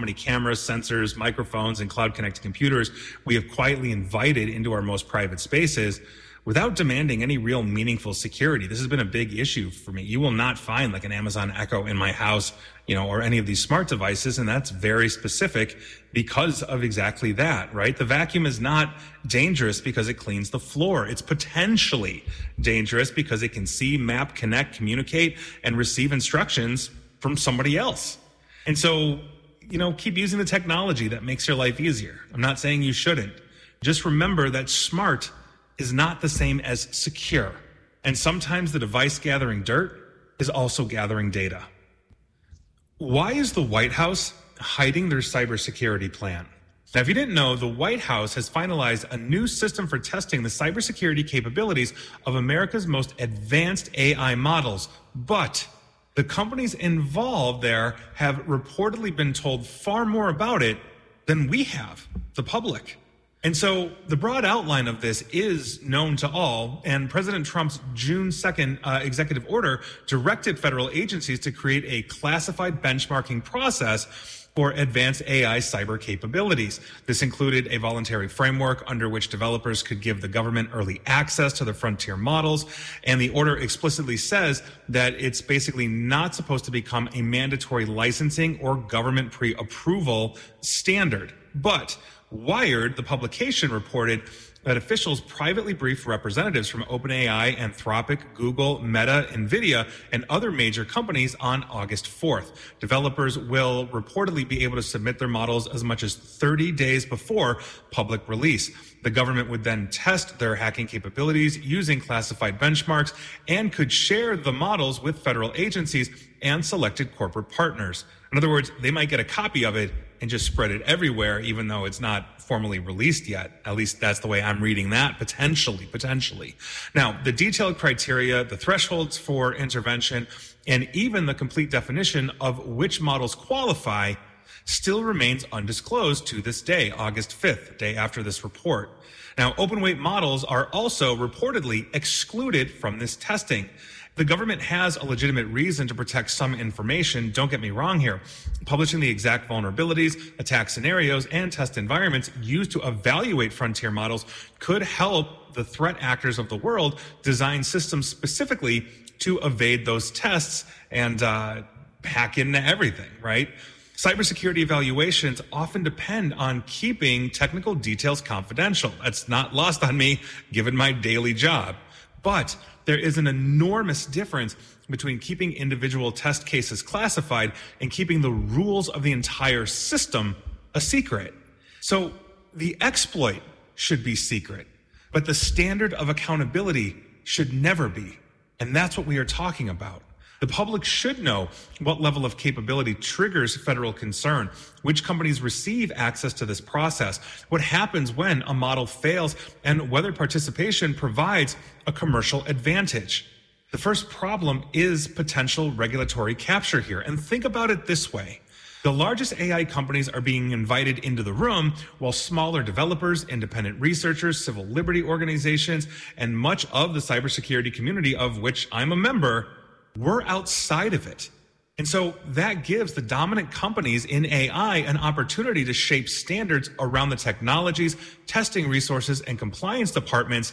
many cameras, sensors, microphones, and cloud-connected computers we have quietly invited into our most private spaces without demanding any real meaningful security. This has been a big issue for me. You will not find like an Amazon Echo in my house, or any of these smart devices, and that's very specific because of exactly that, right? The vacuum is not dangerous because it cleans the floor. It's potentially dangerous because it can see, map, connect, communicate, and receive instructions from somebody else. And so, keep using the technology that makes your life easier. I'm not saying you shouldn't. Just remember that smart is not the same as secure. And sometimes the device gathering dirt is also gathering data. Why is the White House hiding their cybersecurity plan? Now, if you didn't know, the White House has finalized a new system for testing the cybersecurity capabilities of America's most advanced AI models. But the companies involved there have reportedly been told far more about it than we have, the public. And so the broad outline of this is known to all, and President Trump's June 2nd executive order directed federal agencies to create a classified benchmarking process for advanced AI cyber capabilities. This included a voluntary framework under which developers could give the government early access to the frontier models, and the order explicitly says that it's basically not supposed to become a mandatory licensing or government pre-approval standard. But Wired, the publication, reported that officials privately briefed representatives from OpenAI, Anthropic, Google, Meta, NVIDIA, and other major companies on August 4th. Developers will reportedly be able to submit their models as much as 30 days before public release. The government would then test their hacking capabilities using classified benchmarks and could share the models with federal agencies and selected corporate partners. In other words, they might get a copy of it and just spread it everywhere, even though it's not formally released yet. At least that's the way I'm reading that, potentially. Now, the detailed criteria, the thresholds for intervention, and even the complete definition of which models qualify still remains undisclosed to this day, August 5th, day after this report. Now, open weight models are also reportedly excluded from this testing. The government has a legitimate reason to protect some information, don't get me wrong here. Publishing the exact vulnerabilities, attack scenarios, and test environments used to evaluate frontier models could help the threat actors of the world design systems specifically to evade those tests and hack into everything, right? Cybersecurity evaluations often depend on keeping technical details confidential. That's not lost on me, given my daily job. But there is an enormous difference between keeping individual test cases classified and keeping the rules of the entire system a secret. So the exploit should be secret, but the standard of accountability should never be. And that's what we are talking about. The public should know what level of capability triggers federal concern, which companies receive access to this process, what happens when a model fails, and whether participation provides a commercial advantage. The first problem is potential regulatory capture here. And think about it this way. The largest AI companies are being invited into the room, while smaller developers, independent researchers, civil liberty organizations, and much of the cybersecurity community, of which I'm a member, we're outside of it. And so that gives the dominant companies in AI an opportunity to shape standards around the technologies, testing resources, and compliance departments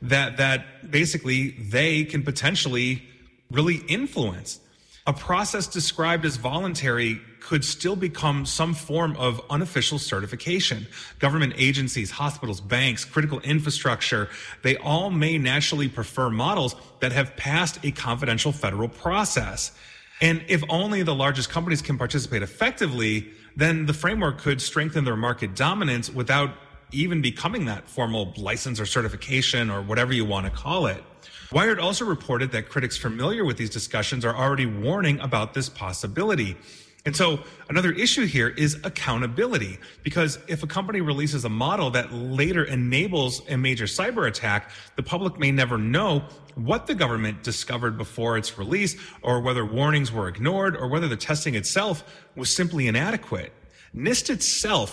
that basically they can potentially really influence. A process described as voluntary could still become some form of unofficial certification. Government agencies, hospitals, banks, critical infrastructure, they all may naturally prefer models that have passed a confidential federal process. And if only the largest companies can participate effectively, then the framework could strengthen their market dominance without even becoming that formal license or certification or whatever you want to call it. Wired also reported that critics familiar with these discussions are already warning about this possibility. And so another issue here is accountability, because if a company releases a model that later enables a major cyber attack, the public may never know what the government discovered before its release, or whether warnings were ignored, or whether the testing itself was simply inadequate. NIST itself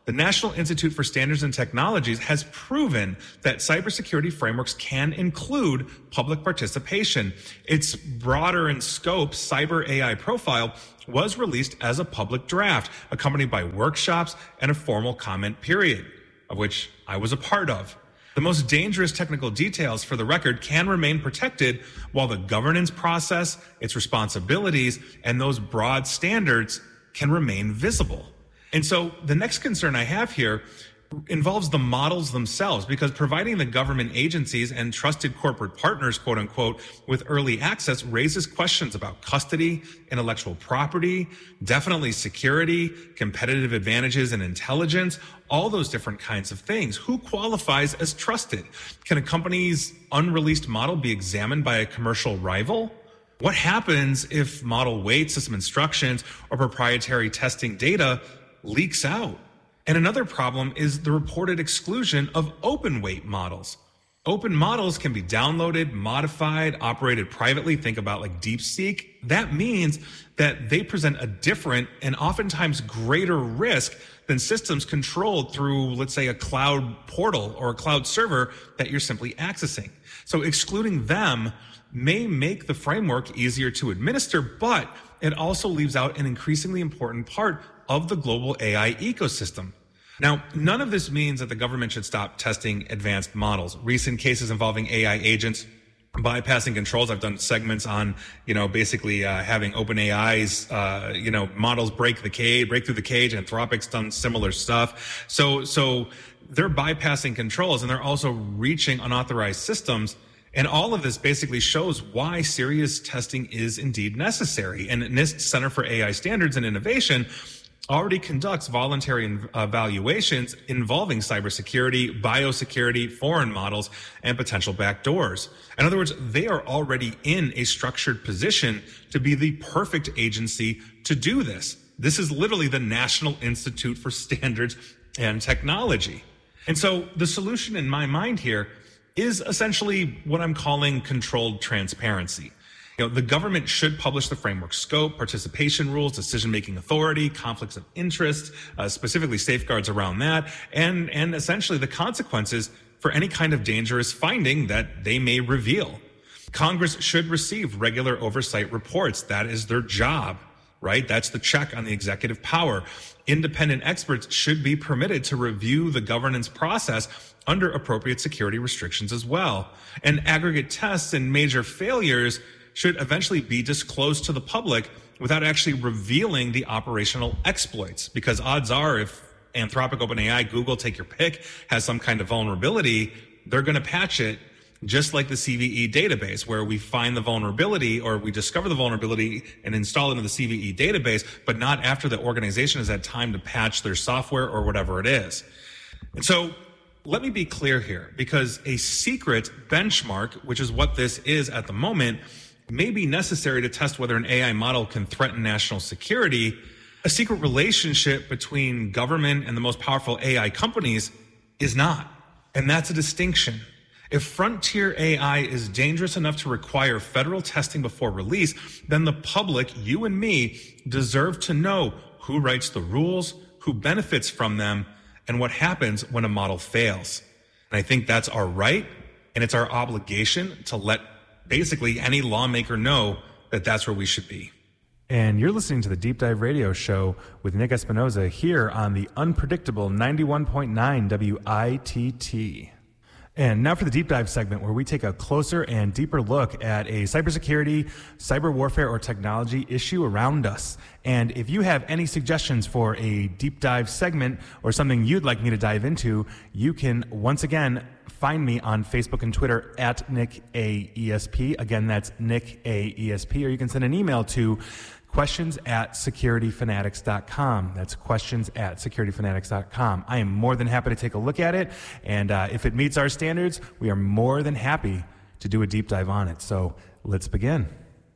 The National Institute for Standards and Technologies has proven that cybersecurity frameworks can include public participation. Its broader in scope Cyber AI Profile was released as a public draft, accompanied by workshops and a formal comment period, of which I was a part of. The most dangerous technical details, for the record, can remain protected, while the governance process, its responsibilities, and those broad standards can remain visible. And so the next concern I have here involves the models themselves, because providing the government agencies and trusted corporate partners, quote unquote, with early access raises questions about custody, intellectual property, definitely security, competitive advantages and intelligence, all those different kinds of things. Who qualifies as trusted? Can a company's unreleased model be examined by a commercial rival? What happens if model weight, system instructions, or proprietary testing data leaks out? And another problem is the reported exclusion of open weight models. Open models can be downloaded, modified, operated privately. Think about like DeepSeek. That means that they present a different and oftentimes greater risk than systems controlled through, let's say, a cloud portal or a cloud server that you're simply accessing. So excluding them may make the framework easier to administer, but it also leaves out an increasingly important part of the global AI ecosystem. Now, none of this means that the government should stop testing advanced models. Recent cases involving AI agents bypassing controls. I've done segments on, basically having OpenAI's, models break through the cage. Anthropic's done similar stuff. So they're bypassing controls, and they're also reaching unauthorized systems. And all of this basically shows why serious testing is indeed necessary. And NIST Center for AI Standards and Innovation already conducts voluntary evaluations involving cybersecurity, biosecurity, foreign models, and potential backdoors. In other words, they are already in a structured position to be the perfect agency to do this. This is literally the National Institute for Standards and Technology. And so the solution in my mind here is essentially what I'm calling controlled transparency. The government should publish the framework scope, participation rules, decision-making authority, conflicts of interest, specifically safeguards around that, and essentially the consequences for any kind of dangerous finding that they may reveal. Congress should receive regular oversight reports. That is their job, right? That's the check on the executive power. Independent experts should be permitted to review the governance process under appropriate security restrictions as well. And aggregate tests and major failures should eventually be disclosed to the public without actually revealing the operational exploits. Because odds are, if Anthropic, OpenAI, Google, take your pick, has some kind of vulnerability, they're going to patch it just like the CVE database, where we find the vulnerability or we discover the vulnerability and install it into the CVE database, but not after the organization has had time to patch their software or whatever it is. And so let me be clear here, because a secret benchmark, which is what this is at the moment, may be necessary to test whether an AI model can threaten national security. A secret relationship between government and the most powerful AI companies is not. And that's a distinction. If frontier AI is dangerous enough to require federal testing before release, then the public, you and me, deserve to know who writes the rules, who benefits from them, and what happens when a model fails. And I think that's our right, and it's our obligation to let basically any lawmaker know that that's where we should be. And you're listening to the Deep Dive Radio Show with Nick Espinoza here on the unpredictable 91.9 WITT. And now for the Deep Dive segment, where we take a closer and deeper look at a cybersecurity, cyber warfare, or technology issue around us. And if you have any suggestions for a deep dive segment or something you'd like me to dive into, you can once again find me on Facebook and Twitter at NickAESP. Again, that's NickAESP. Or you can send an email to questions@securityfanatics.com. That's questions@securityfanatics.com. I am more than happy to take a look at it. And if it meets our standards, we are more than happy to do a deep dive on it. So let's begin.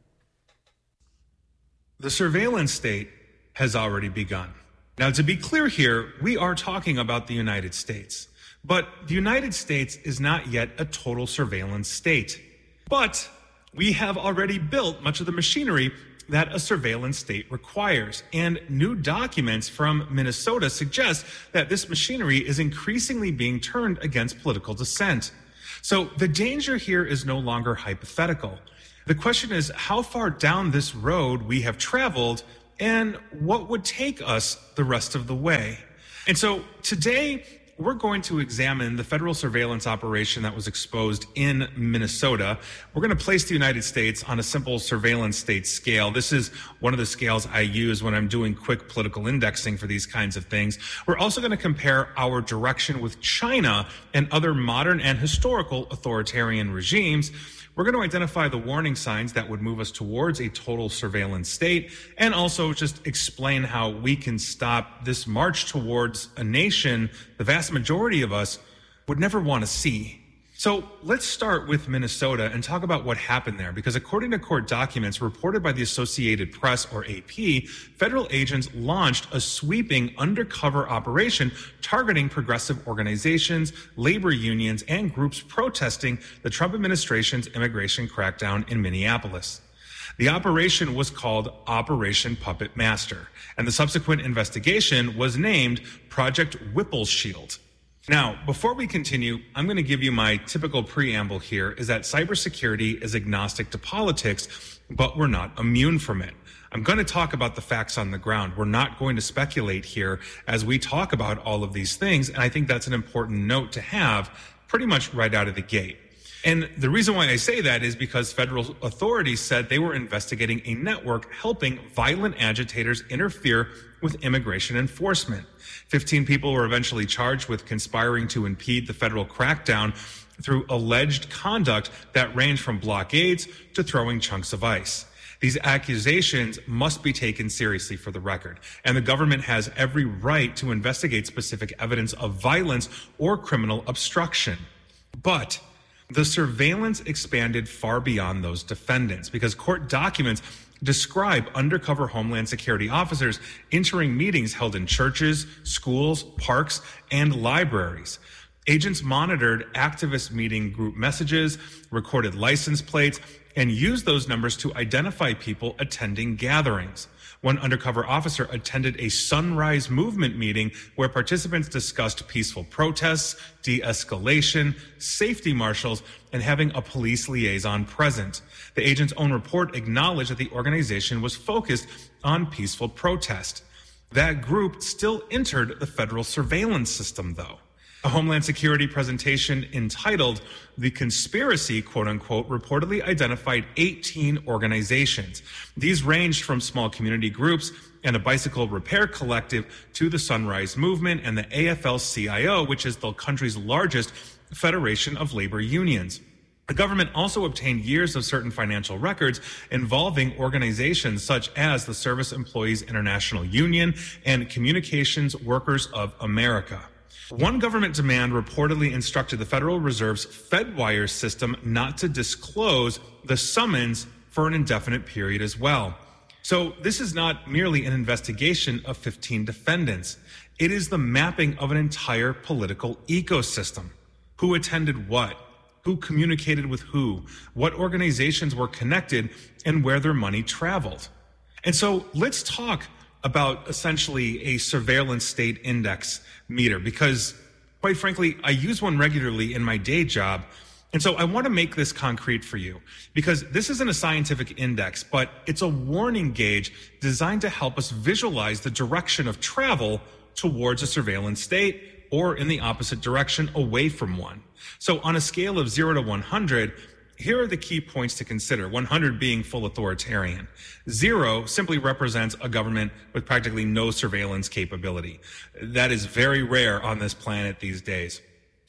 The surveillance state has already begun. Now, to be clear here, we are talking about the United States. But the United States is not yet a total surveillance state. But we have already built much of the machinery that a surveillance state requires. And new documents from Minnesota suggest that this machinery is increasingly being turned against political dissent. So the danger here is no longer hypothetical. The question is how far down this road we have traveled and what would take us the rest of the way. And so today, we're going to examine the federal surveillance operation that was exposed in Minnesota. We're going to place the United States on a simple surveillance state scale. This is one of the scales I use when I'm doing quick political indexing for these kinds of things. We're also going to compare our direction with China and other modern and historical authoritarian regimes. We're going to identify the warning signs that would move us towards a total surveillance state, and also just explain how we can stop this march towards a nation the vast majority of us would never want to see. So let's start with Minnesota and talk about what happened there, because according to court documents reported by the Associated Press, or AP, federal agents launched a sweeping undercover operation targeting progressive organizations, labor unions, and groups protesting the Trump administration's immigration crackdown in Minneapolis. The operation was called Operation Puppet Master, and the subsequent investigation was named Project Whipple Shield. Now, before we continue, I'm going to give you my typical preamble here, is that cybersecurity is agnostic to politics, but we're not immune from it. I'm going to talk about the facts on the ground. We're not going to speculate here as we talk about all of these things, and I think that's an important note to have pretty much right out of the gate. And the reason why I say that is because federal authorities said they were investigating a network helping violent agitators interfere with immigration enforcement. 15 people were eventually charged with conspiring to impede the federal crackdown through alleged conduct that ranged from blockades to throwing chunks of ice. These accusations must be taken seriously for the record, and the government has every right to investigate specific evidence of violence or criminal obstruction. But the surveillance expanded far beyond those defendants, because court documents describe undercover Homeland Security officers entering meetings held in churches, schools, parks, and libraries. Agents monitored activist meeting group messages, recorded license plates, and used those numbers to identify people attending gatherings. One undercover officer attended a Sunrise Movement meeting where participants discussed peaceful protests, de-escalation, safety marshals, and having a police liaison present. The agent's own report acknowledged that the organization was focused on peaceful protest. That group still entered the federal surveillance system, though. A Homeland Security presentation entitled "The Conspiracy," quote unquote, reportedly identified 18 organizations. These ranged from small community groups and a bicycle repair collective to the Sunrise Movement and the AFL-CIO, which is the country's largest federation of labor unions. The government also obtained years of certain financial records involving organizations such as the Service Employees International Union and Communications Workers of America. One government demand reportedly instructed the Federal Reserve's FedWire system not to disclose the summons for an indefinite period as well. So this is not merely an investigation of 15 defendants. It is the mapping of an entire political ecosystem. Who attended what? Who communicated with who? What organizations were connected and where their money traveled? And so let's talk about essentially a surveillance state index meter, because quite frankly, I use one regularly in my day job. And so I want to make this concrete for you, because this isn't a scientific index, but it's a warning gauge designed to help us visualize the direction of travel towards a surveillance state or in the opposite direction away from one. So on a scale of 0 to 100, here are the key points to consider, 100 being full authoritarian. 0 simply represents a government with practically no surveillance capability. That is very rare on this planet these days.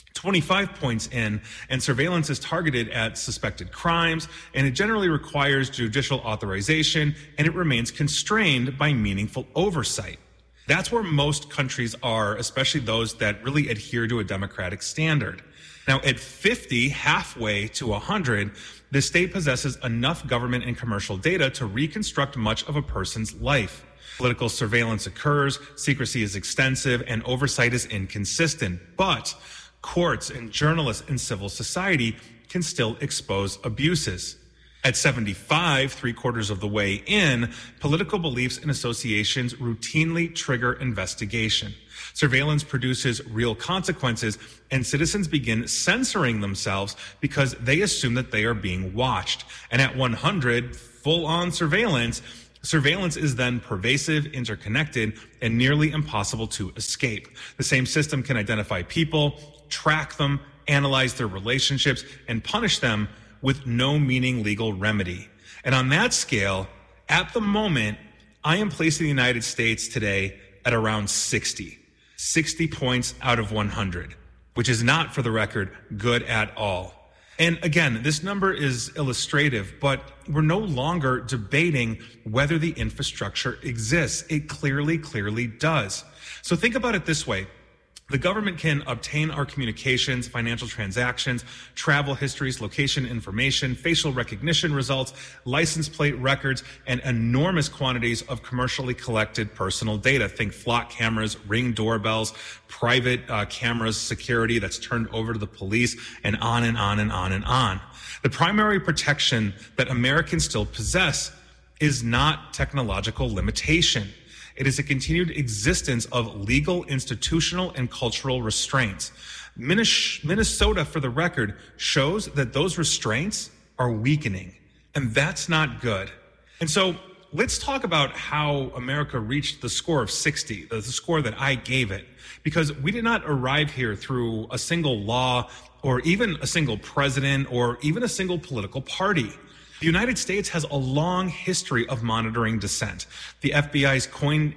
25 points in, and surveillance is targeted at suspected crimes, and it generally requires judicial authorization, and it remains constrained by meaningful oversight. That's where most countries are, especially those that really adhere to a democratic standard. Now, at 50, halfway to 100, the state possesses enough government and commercial data to reconstruct much of a person's life. Political surveillance occurs, secrecy is extensive, and oversight is inconsistent. But courts and journalists and civil society can still expose abuses. At 75, 3/4 of the way in, political beliefs and associations routinely trigger investigation. Surveillance produces real consequences, and citizens begin censoring themselves because they assume that they are being watched. And at 100, full-on surveillance is then pervasive, interconnected, and nearly impossible to escape. The same system can identify people, track them, analyze their relationships, and punish them with no meaning legal remedy. And on that scale, at the moment, I am placing the United States today at around 60 points out of 100, which is not, for the record, good at all. And again, this number is illustrative, but we're no longer debating whether the infrastructure exists. It clearly does. So think about it this way. The government can obtain our communications, financial transactions, travel histories, location information, facial recognition results, license plate records, and enormous quantities of commercially collected personal data. Think flock cameras, Ring doorbells, private cameras, security that's turned over to the police, and on and on and on and on. The primary protection that Americans still possess is not technological limitation. It is a continued existence of legal, institutional, and cultural restraints. Minnesota, for the record, shows that those restraints are weakening, and that's not good. And so let's talk about how America reached the score of 60, the score that I gave it, because we did not arrive here through a single law or even a single president or even a single political party. The United States has a long history of monitoring dissent. The FBI's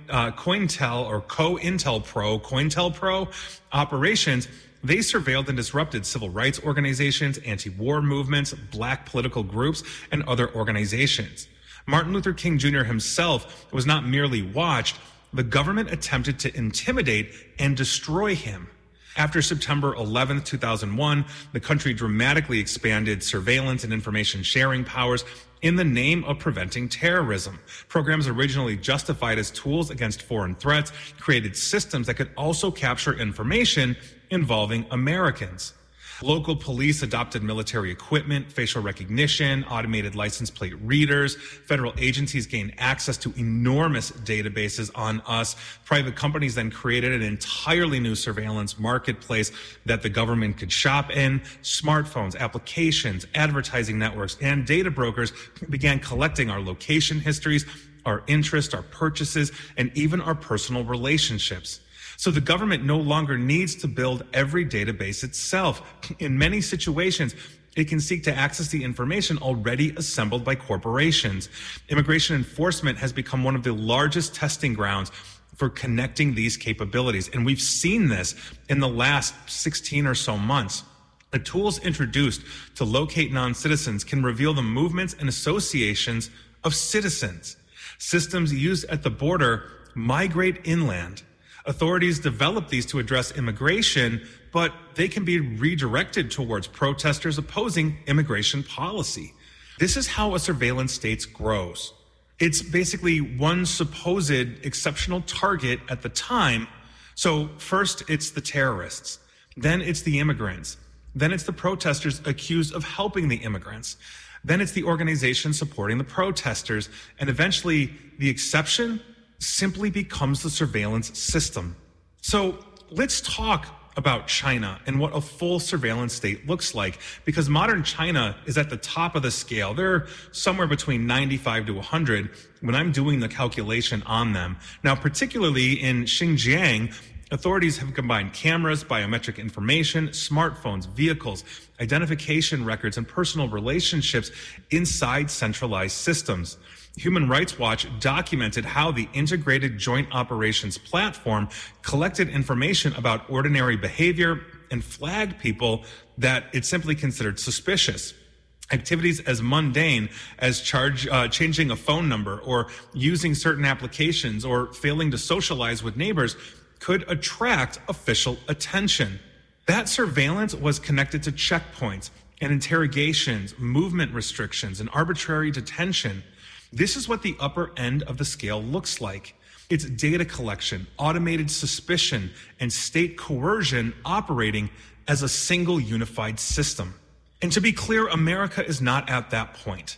COINTELPRO operations, they surveilled and disrupted civil rights organizations, anti-war movements, black political groups, and other organizations. Martin Luther King Jr. himself was not merely watched, the government attempted to intimidate and destroy him. After September 11th, 2001, the country dramatically expanded surveillance and information sharing powers in the name of preventing terrorism. Programs originally justified as tools against foreign threats created systems that could also capture information involving Americans. Local police adopted military equipment, facial recognition, automated license plate readers. Federal agencies gained access to enormous databases on us. Private companies then created an entirely new surveillance marketplace that the government could shop in. Smartphones, applications, advertising networks, and data brokers began collecting our location histories, our interests, our purchases, and even our personal relationships. So the government no longer needs to build every database itself. In many situations, it can seek to access the information already assembled by corporations. Immigration enforcement has become one of the largest testing grounds for connecting these capabilities. And we've seen this in the last 16 or so months. The tools introduced to locate non-citizens can reveal the movements and associations of citizens. Systems used at the border migrate inland. Authorities develop these to address immigration, but they can be redirected towards protesters opposing immigration policy. This is how a surveillance state grows. It's basically one supposed exceptional target at the time. So first it's the terrorists, then it's the immigrants, then it's the protesters accused of helping the immigrants, then it's the organization supporting the protesters, and eventually the exception simply becomes the surveillance system. So let's talk about China and what a full surveillance state looks like, because modern China is at the top of the scale. They're somewhere between 95 to 100 when I'm doing the calculation on them. Now, particularly in Xinjiang, authorities have combined cameras, biometric information, smartphones, vehicles, identification records, and personal relationships inside centralized systems. Human Rights Watch documented how the Integrated Joint Operations Platform collected information about ordinary behavior and flagged people that it simply considered suspicious. Activities as mundane as changing a phone number or using certain applications or failing to socialize with neighbors could attract official attention. That surveillance was connected to checkpoints and interrogations, movement restrictions, and arbitrary detention. This is what the upper end of the scale looks like. It's data collection, automated suspicion, and state coercion operating as a single unified system. And to be clear, America is not at that point.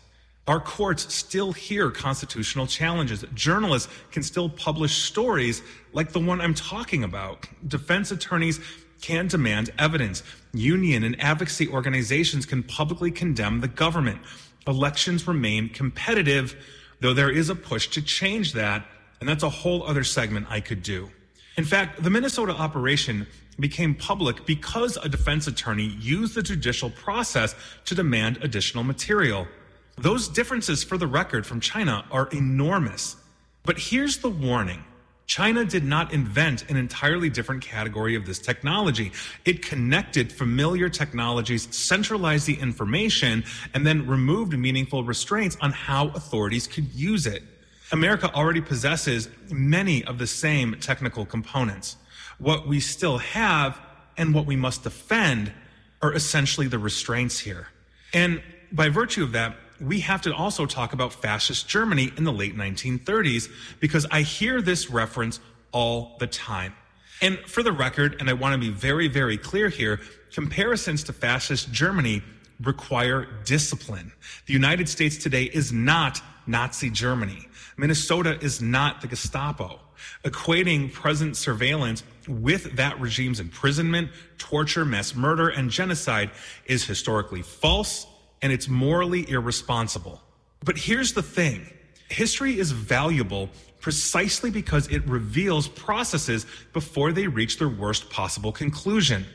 Our courts still hear constitutional challenges. Journalists can still publish stories like the one I'm talking about. Defense attorneys can demand evidence. Union and advocacy organizations can publicly condemn the government. Elections remain competitive, though there is a push to change that, and that's a whole other segment I could do. In fact, the Minnesota operation became public because a defense attorney used the judicial process to demand additional material. Those differences, for the record, from China are enormous. But here's the warning. China did not invent an entirely different category of this technology. It connected familiar technologies, centralized the information, and then removed meaningful restraints on how authorities could use it. America already possesses many of the same technical components. What we still have and what we must defend are essentially the restraints here. And by virtue of that, we have to also talk about fascist Germany in the late 1930s, because I hear this reference all the time. And for the record, and I want to be very, very clear here, comparisons to fascist Germany require discipline. The United States today is not Nazi Germany. Minnesota is not the Gestapo. Equating present surveillance with that regime's imprisonment, torture, mass murder, and genocide is historically false, and it's morally irresponsible. But here's the thing. History is valuable precisely because it reveals processes before they reach their worst possible conclusion.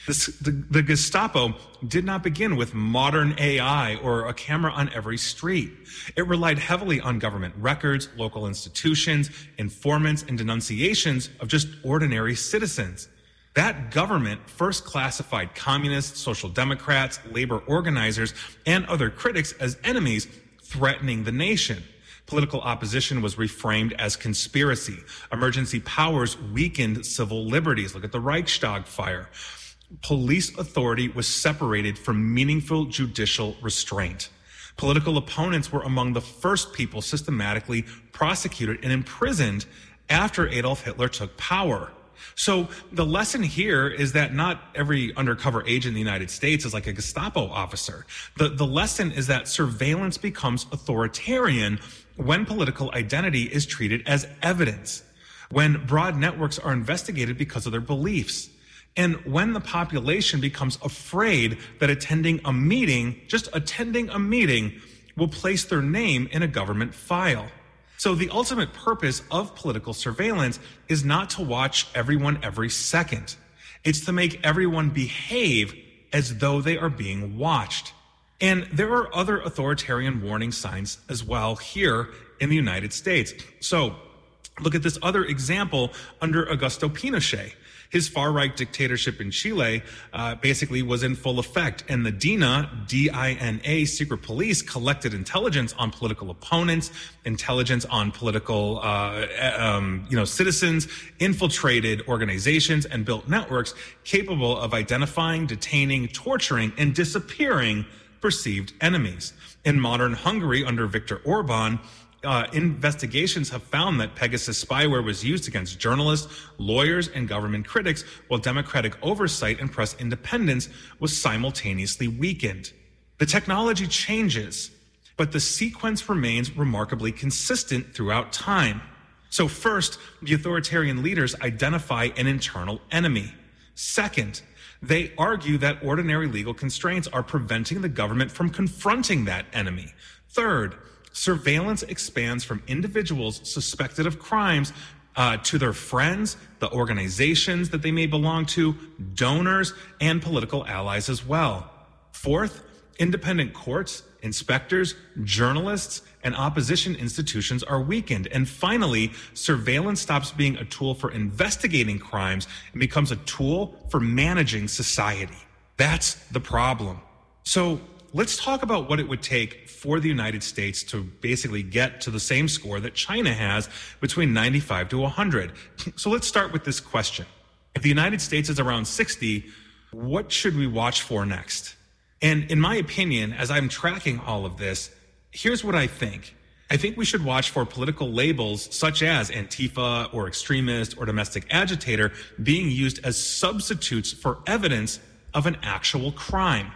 The Gestapo did not begin with modern AI or a camera on every street. It relied heavily on government records, local institutions, informants, and denunciations of just ordinary citizens. That government first classified communists, social democrats, labor organizers, and other critics as enemies threatening the nation. Political opposition was reframed as conspiracy. Emergency powers weakened civil liberties. Look at the Reichstag fire. Police authority was separated from meaningful judicial restraint. Political opponents were among the first people systematically prosecuted and imprisoned after Adolf Hitler took power. So the lesson here is that not every undercover agent in the United States is like a Gestapo officer. The lesson is that surveillance becomes authoritarian when political identity is treated as evidence, when broad networks are investigated because of their beliefs, and when the population becomes afraid that attending a meeting will place their name in a government file. So the ultimate purpose of political surveillance is not to watch everyone every second. It's to make everyone behave as though they are being watched. And there are other authoritarian warning signs as well here in the United States. So look at this other example under Augusto Pinochet. His far-right dictatorship in Chile basically was in full effect, and the DINA, D-I-N-A, secret police collected intelligence on political opponents, intelligence on political, citizens, infiltrated organizations, and built networks capable of identifying, detaining, torturing, and disappearing perceived enemies. In modern Hungary under Viktor Orban, investigations have found that Pegasus spyware was used against journalists, lawyers, and government critics, while democratic oversight and press independence was simultaneously weakened. The technology changes, but the sequence remains remarkably consistent throughout time. So first, the authoritarian leaders identify an internal enemy. Second, they argue that ordinary legal constraints are preventing the government from confronting that enemy. Third, surveillance expands from individuals suspected of crimes to their friends, the organizations that they may belong to, donors, and political allies as well. Fourth, independent courts, inspectors, journalists, and opposition institutions are weakened. And finally, surveillance stops being a tool for investigating crimes and becomes a tool for managing society. That's the problem. So let's talk about what it would take for the United States to basically get to the same score that China has between 95 to 100. So let's start with this question. If the United States is around 60, what should we watch for next? And in my opinion, as I'm tracking all of this, here's what I think. I think we should watch for political labels such as Antifa or extremist or domestic agitator being used as substitutes for evidence of an actual crime.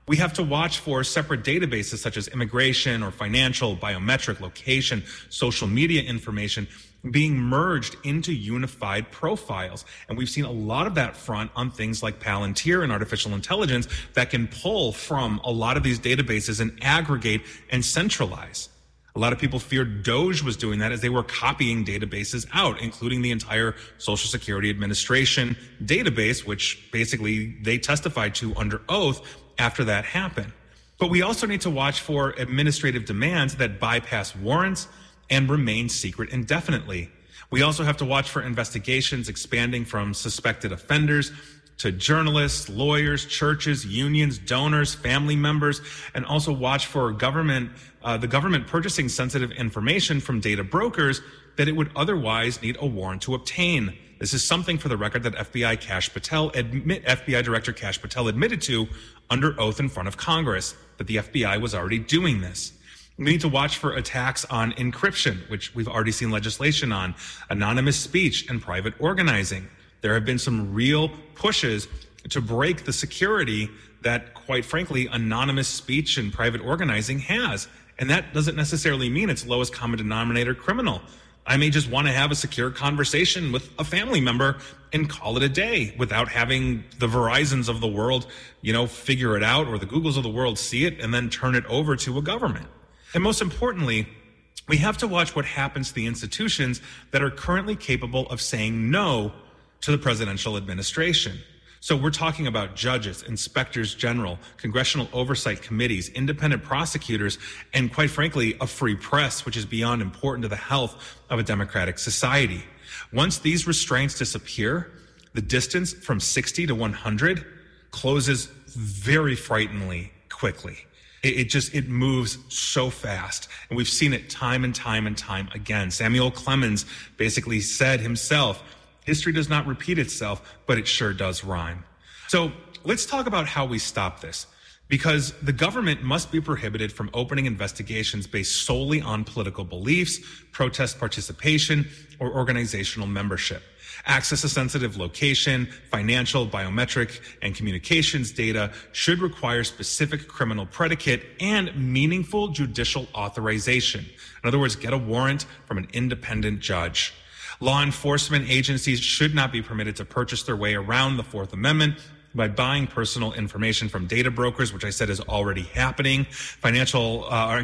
We have to watch for separate databases such as immigration or financial, biometric, location, social media information being merged into unified profiles. And we've seen a lot of that front on things like Palantir and artificial intelligence that can pull from a lot of these databases and aggregate and centralize. A lot of people feared DOJ was doing that as they were copying databases out, including the entire Social Security Administration database, which basically they testified to under oath after that happened. But we also need to watch for administrative demands that bypass warrants and remain secret indefinitely. We also have to watch for investigations expanding from suspected offenders to journalists, lawyers, churches, unions, donors, family members, and also watch for the government purchasing sensitive information from data brokers that it would otherwise need a warrant to obtain. This is something, for the record, that FBI Director Kash Patel admitted to under oath in front of Congress, that the FBI was already doing this. We need to watch for attacks on encryption, which we've already seen legislation on, anonymous speech, and private organizing. There have been some real pushes to break the security that, quite frankly, anonymous speech and private organizing has. And that doesn't necessarily mean it's lowest common denominator criminal. I may just want to have a secure conversation with a family member and call it a day without having the Verizons of the world, figure it out, or the Googles of the world see it and then turn it over to a government. And most importantly, we have to watch what happens to the institutions that are currently capable of saying no to the presidential administration. So we're talking about judges, inspectors general, congressional oversight committees, independent prosecutors, and quite frankly, a free press, which is beyond important to the health of a democratic society. Once these restraints disappear, the distance from 60 to 100 closes very frighteningly quickly. It moves so fast. And we've seen it time and time and time again. Samuel Clemens basically said himself, history does not repeat itself, but it sure does rhyme. So let's talk about how we stop this, because the government must be prohibited from opening investigations based solely on political beliefs, protest participation, or organizational membership. Access to sensitive location, financial, biometric, and communications data should require specific criminal predicate and meaningful judicial authorization. In other words, get a warrant from an independent judge. Law enforcement agencies should not be permitted to purchase their way around the Fourth Amendment by buying personal information from data brokers, which I said is already happening. Facial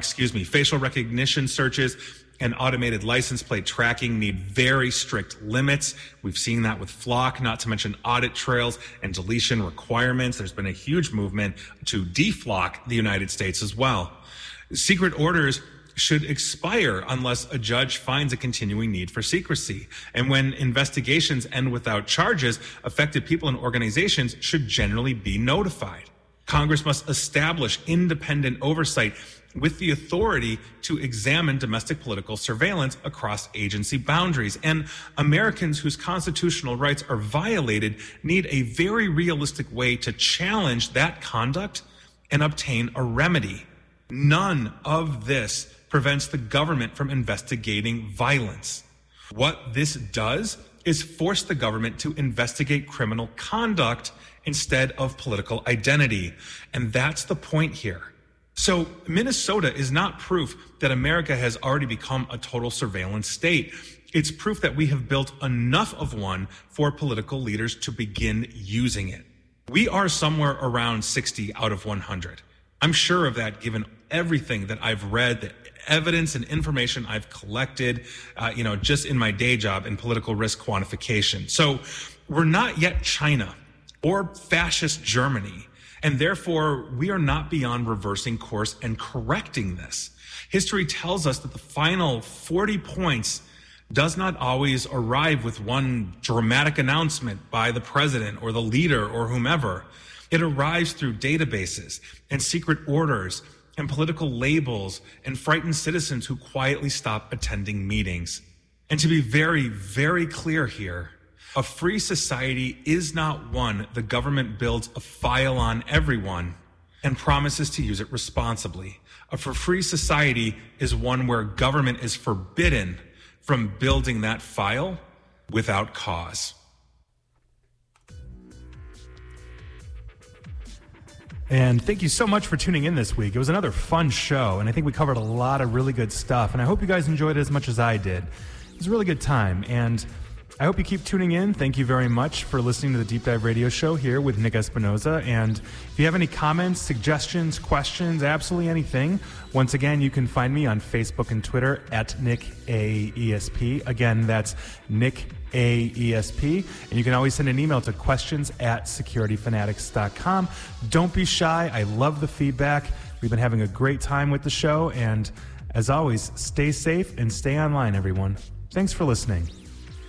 recognition searches and automated license plate tracking need very strict limits. We've seen that with FLoC, not to mention audit trails and deletion requirements. There's been a huge movement to deflock the United States as well. Secret orders should expire unless a judge finds a continuing need for secrecy. And when investigations end without charges, affected people and organizations should generally be notified. Congress must establish independent oversight with the authority to examine domestic political surveillance across agency boundaries. And Americans whose constitutional rights are violated need a very realistic way to challenge that conduct and obtain a remedy. None of this prevents the government from investigating violence. What this does is force the government to investigate criminal conduct instead of political identity. And that's the point here. So Minnesota is not proof that America has already become a total surveillance state. It's proof that we have built enough of one for political leaders to begin using it. We are somewhere around 60 out of 100. I'm sure of that given everything that I've read, the evidence and information I've collected, just in my day job in political risk quantification. So we're not yet China or fascist Germany, and therefore we are not beyond reversing course and correcting this. History tells us that the final 40 points does not always arrive with one dramatic announcement by the president or the leader or whomever. It arrives through databases and secret orders and political labels and frightened citizens who quietly stop attending meetings. And to be very, very clear here, a free society is not one the government builds a file on everyone and promises to use it responsibly. A free society is one where government is forbidden from building that file without cause. And thank you so much for tuning in this week. It was another fun show, and I think we covered a lot of really good stuff, and I hope you guys enjoyed it as much as I did. It was a really good time, and I hope you keep tuning in. Thank you very much for listening to the Deep Dive Radio Show here with Nick Espinoza. And if you have any comments, suggestions, questions, absolutely anything, once again, you can find me on Facebook and Twitter at NickAESP. Again, that's NickAESP. And you can always send an email to questions@securityfanatics.com. Don't be shy. I love the feedback. We've been having a great time with the show. And as always, stay safe and stay online, everyone. Thanks for listening.